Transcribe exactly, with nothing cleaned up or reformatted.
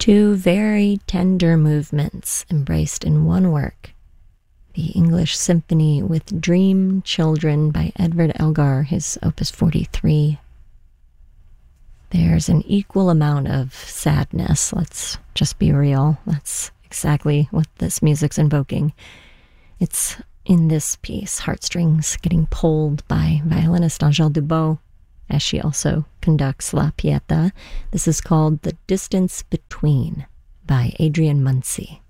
Two very tender movements embraced in one work. The English Symphony with Dream Children by Edward Elgar, his Opus forty-three. There's an equal amount of sadness, let's just be real. That's exactly what this music's invoking. It's in this piece, heartstrings getting pulled by violinist Angèle Dubot, as she also conducts La Pieta. This is called The Distance Between by Adrian Muncy.